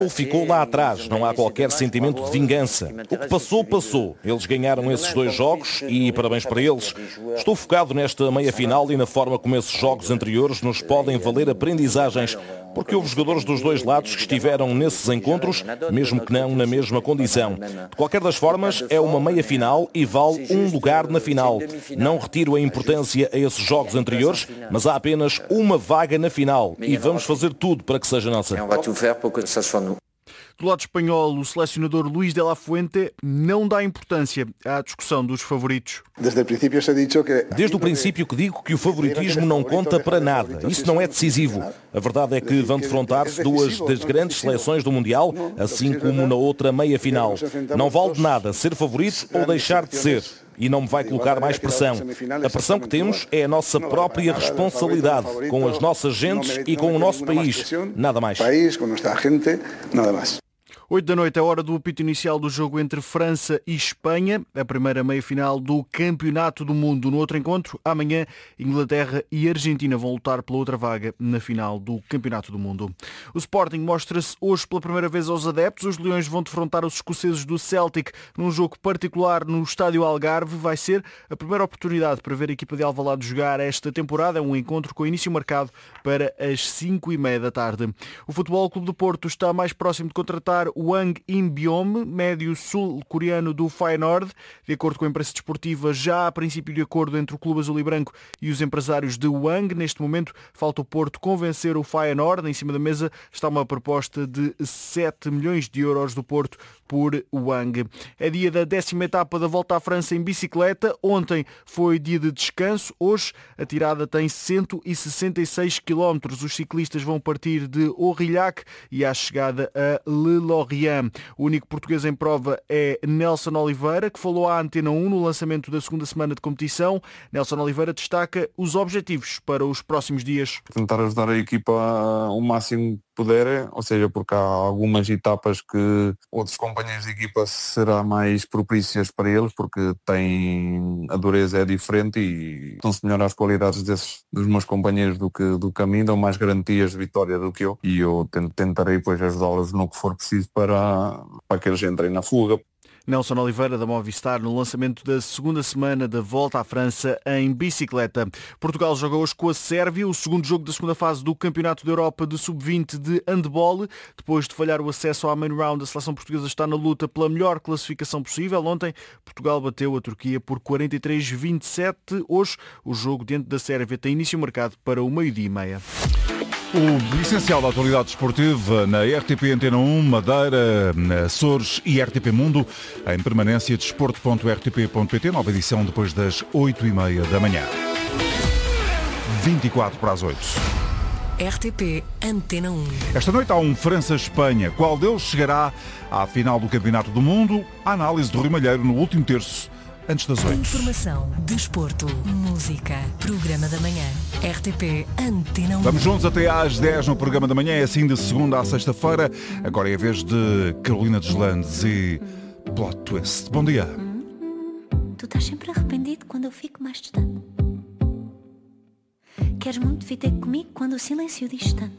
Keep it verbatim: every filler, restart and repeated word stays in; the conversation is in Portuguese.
Ficou lá atrás, não há qualquer sentimento de vingança. O que passou, passou. Eles ganharam esses dois jogos e parabéns para eles. Estou focado nesta meia-final e na forma como esses jogos anteriores nos podem valer aprendizagens, porque houve jogadores dos dois lados que estiveram nesses encontros, mesmo que não na mesma condição. De qualquer das formas, é uma meia-final e vale um lugar na final. Não retiro a importância a esses jogos anteriores, mas há apenas uma vaga na final e vamos fazer tudo para que seja nossa. Do lado espanhol, o selecionador Luís de la Fuente não dá importância à discussão dos favoritos. Desde o princípio que digo que o favoritismo não conta para nada. Isso não é decisivo. A verdade é que vão defrontar-se duas das grandes seleções do Mundial, assim como na outra meia-final. Não vale de nada ser favorito ou deixar de ser. E não me vai colocar mais pressão. A pressão que temos é a nossa própria responsabilidade, com as nossas gentes e com o nosso país. Nada mais. oito da noite é hora do apito inicial do jogo entre França e Espanha, a primeira meia-final do Campeonato do Mundo. No outro encontro, amanhã, Inglaterra e Argentina vão lutar pela outra vaga na final do Campeonato do Mundo. O Sporting mostra-se hoje pela primeira vez aos adeptos. Os Leões vão defrontar os escoceses do Celtic num jogo particular no Estádio Algarve. Vai ser a primeira oportunidade para ver a equipa de Alvalade jogar esta temporada. É um encontro com início marcado para as cinco e meia da tarde. O Futebol Clube do Porto está mais próximo de contratar o Wang In-beom, médio sul-coreano do Feyenoord. De acordo com a imprensa desportiva, já há princípio de acordo entre o clube azul e branco e os empresários de Wang. Neste momento, falta o Porto convencer o Feyenoord. Em cima da mesa está uma proposta de sete milhões de euros do Porto por Wang. É dia da décima etapa da Volta à França em bicicleta. Ontem foi dia de descanso. Hoje a tirada tem cento e sessenta e seis quilómetros. Os ciclistas vão partir de Aurillac e à chegada a Le Lorient. O único português em prova é Nelson Oliveira, que falou à Antena um no lançamento da segunda semana de competição. Nelson Oliveira destaca os objetivos para os próximos dias. Tentar ajudar a equipa o máximo que puder, ou seja, porque há algumas etapas que outros companheiros de equipa será mais propícias para eles, porque têm a dureza é diferente e estão-se melhor às qualidades desses, dos meus companheiros do que do caminho, dão mais garantias de vitória do que eu, e eu tentarei depois ajudá-los no que for preciso para, para que eles entrem na fuga. Nelson Oliveira, da Movistar, no lançamento da segunda semana da Volta à França em bicicleta. Portugal joga hoje com a Sérvia, o segundo jogo da segunda fase do Campeonato da Europa de sub vinte de handball. Depois de falhar o acesso ao main round, a seleção portuguesa está na luta pela melhor classificação possível. Ontem, Portugal bateu a Turquia por quarenta e três a vinte e sete. Hoje, o jogo diante da Sérvia tem início marcado para o meio-dia e meia. O essencial da atualidade desportiva na R T P Antena um, Madeira, Açores e R T P Mundo, em permanência desporto ponto r t p ponto p t, nova edição depois das oito e meia da manhã. vinte e quatro para as oito. R T P Antena um. Esta noite há um França-Espanha. Qual deles chegará à final do Campeonato do Mundo? A análise do Rui Malheiro no último terço, antes das oito. Informação, desporto, música, programa da manhã. R T P Antena um. Vamos juntos até às dez no programa da manhã, é assim de segunda à sexta-feira. Agora é a vez de Carolina Deslandes e Plot Twist. Bom dia. Tu estás sempre arrependido quando eu fico mais distante. Queres muito vir ter comigo quando o silêncio diz tanto.